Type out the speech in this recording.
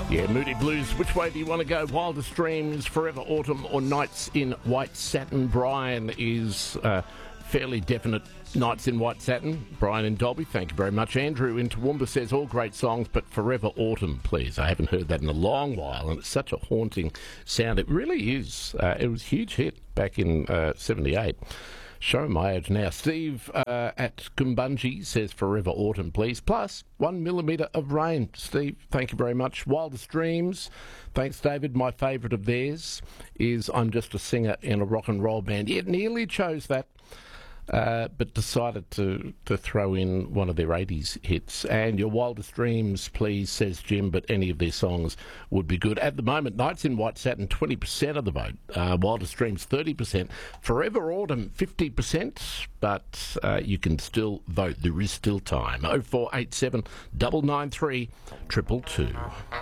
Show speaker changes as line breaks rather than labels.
Yeah, Moody Blues, which way do you want to go? Wildest Dreams, Forever Autumn, or Nights in White Satin? Brian is fairly definite Nights in White Satin. Brian in Dolby, thank you very much. Andrew in Toowoomba says, all great songs, but Forever Autumn, please. I haven't heard that in a long while, and it's such a haunting sound. It really is. It was a huge hit back in 78. Showing my age now. Steve at Kumbunji says Forever Autumn, please. Plus 1 millimetre of rain. Steve, thank you very much. Wildest Dreams. Thanks, David. My favourite of theirs is I'm Just a Singer in a Rock and Roll Band. It nearly chose that, but decided to throw in one of their 80s hits. And your Wildest Dreams, please, says Jim, but any of their songs would be good. At the moment, Nights in White Satin, 20% of the vote. Wildest Dreams, 30%. Forever Autumn, 50%, but you can still vote. There is still time. 0487 993 222.